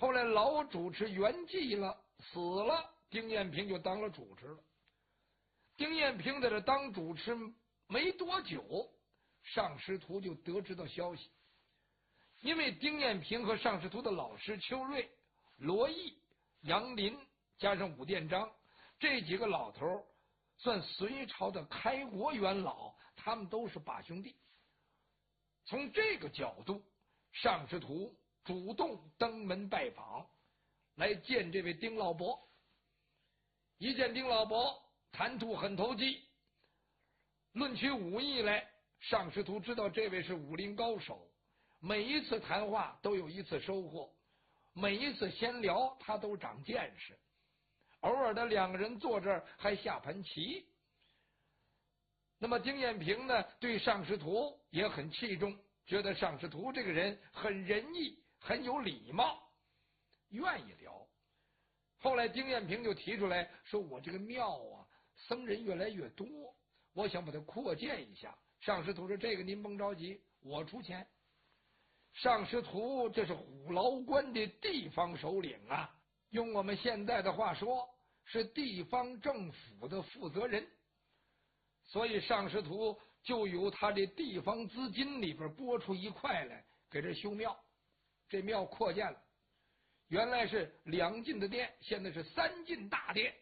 后来老主持圆寂了，死了，丁彦平就当了主持了。丁彦平在这当主持没多久，尚师徒就得知到消息，因为丁彦平和尚师徒的老师邱瑞、罗毅、杨林加上武殿章这几个老头算隋朝的开国元老，他们都是把兄弟。从这个角度，尚师徒主动登门拜访，来见这位丁老伯。一见丁老伯，谈吐很投机，论起武艺来，尚师徒知道这位是武林高手，每一次谈话都有一次收获，每一次闲聊他都长见识，偶尔的两个人坐这儿还下盘棋。那么丁彦平呢，对尚师徒也很器重，觉得尚师徒这个人很仁义，很有礼貌，愿意聊。后来丁彦平就提出来说，我这个庙啊，僧人越来越多，我想把它扩建一下。尚师徒说，这个您甭着急，我出钱。尚师徒这是虎牢关的地方首领啊，用我们现在的话说，是地方政府的负责人，所以尚师徒就由他的地方资金里边拨出一块来给这修庙。这庙扩建了，原来是2进的殿，现在是3进大殿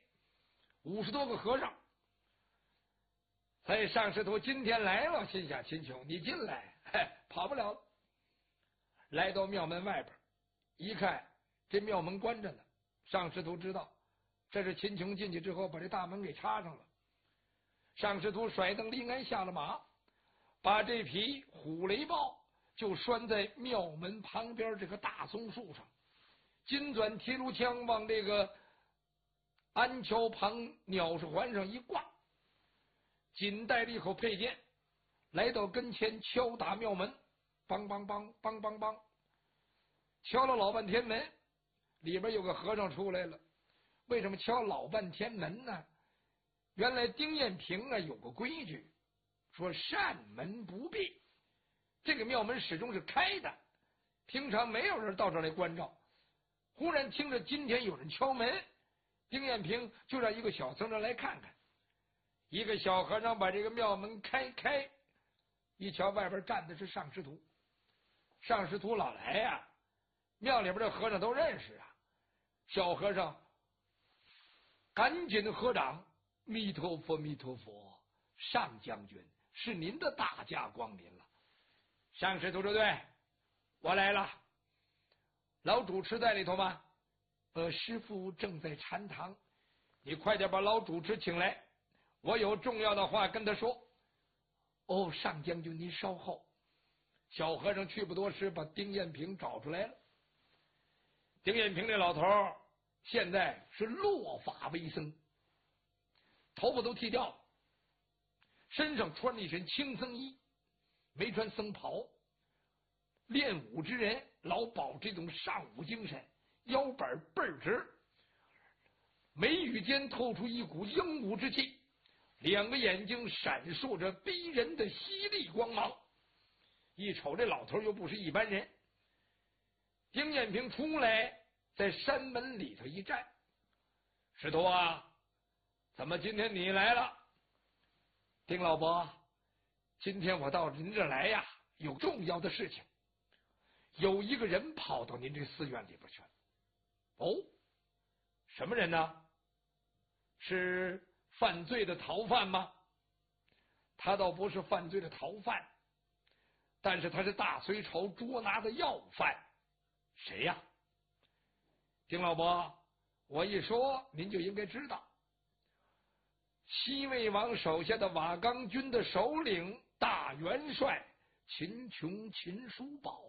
，50多个和尚。所以尚师徒今天来了，心想秦琼你进来，跑不了了。来到庙门外边，一看这庙门关着呢，尚师徒知道这是秦琼进去之后把这大门给插上了。尚师徒甩蹬离鞍下了马，把这匹虎雷豹就拴在庙门旁边这个大松树上，金钻提炉枪往这个鞍桥旁鸟式环上一挂，紧带了一口佩剑，来到跟前敲打庙门，梆梆梆梆梆梆，敲了老半天门，里边有个和尚出来了。为什么敲老半天门呢？原来丁彦平啊有个规矩，说扇门不闭，这个庙门始终是开的，平常没有人到这儿来关照。忽然听着今天有人敲门，丁彦平就让一个小僧人来看看。一个小和尚把这个庙门开，一瞧外边站的是尚师徒。尚师徒老来呀，庙里边的和尚都认识啊。小和尚赶紧合掌，弥陀佛弥陀佛，尚将军是您的大驾光临了。尚师徒说，对，我来了。老主持在里头吗？师父正在禅堂，你快点把老主持请来，我有重要的话跟他说。哦，尚将军您稍后。小和尚去不多时，把丁彦平找出来了。丁彦平这老头现在是落发为僧，头发都剃掉了，身上穿了一身青僧衣，没穿僧袍。练武之人老保这种尚武精神，腰板倍儿直，眉宇间透出一股英武之气，两个眼睛闪烁着逼人的犀利光芒。一瞅这老头又不是一般人。丁彦平出来，在山门里头一站，师徒啊，怎么今天你来了？丁老伯，今天我到您这来呀，有重要的事情。有一个人跑到您这寺院里边去了。哦，什么人呢？是犯罪的逃犯吗？他倒不是犯罪的逃犯，但是他是大隋朝捉拿的要犯。谁呀？丁老伯，我一说您就应该知道，西魏王手下的瓦岗军的首领大元帅秦琼秦叔宝。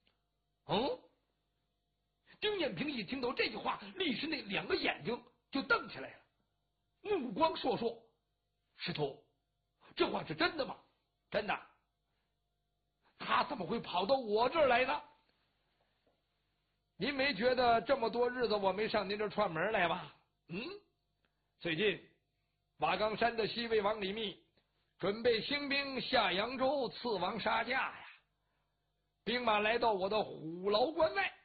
丁彦平一听到这句话，立时那两个眼睛就瞪起来了，目光烁烁。师徒，这话是真的吗？真的。他怎么会跑到我这儿来呢？您没觉得这么多日子我没上您这串门来吧？最近瓦岗山的西魏王李密准备兴兵下扬州刺王杀驾呀，兵马来到我的虎牢关外，